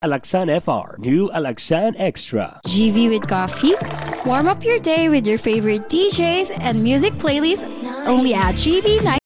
Alaxan FR, new Alaxan Extra. GV with coffee? Warm up your day with your favorite DJs and music playlists only at GV